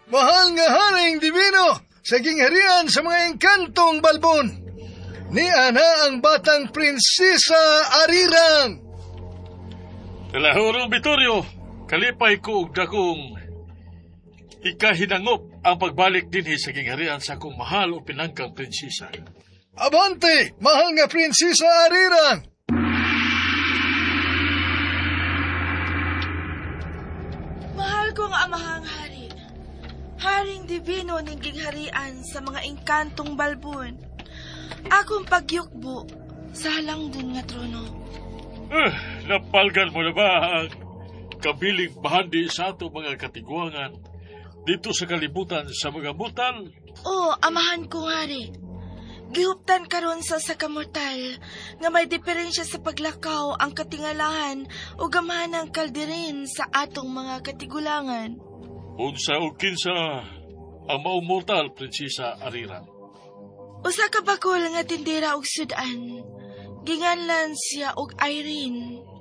Mahal nga Haring Divino, sa gingharian sa mga engkantong balbon, ni ana ang batang prinsesa Arirang. Kalahurong Vittorio, kalipay ko og dakong ikahinangop ang pagbalik dinhi sa gingharian sa akong mahal o pinangkang prinsesa. Abante, mahal nga prinsesa Arirang! Mahal kong amahang hari, Haring Divino ning gingharian sa mga engkantong balbon, akong pagyukbo sa halangdon nga trono. Napalgan mo na ba ang kabiling bahandi sa ato mga katigwangan dito sa kalibutan sa mga butal? O, amahan ko hari. Gihuptan karon sa sakamortal nga may diferensya sa paglakaw ang katingalahan o gamahan ng kalderin sa atong mga katigulangan. Unsa o kinsa ang maumortal, Prinsesa Arirang? Usa ka bakol nga tindera og sudan. Ginganlan siya og Irene.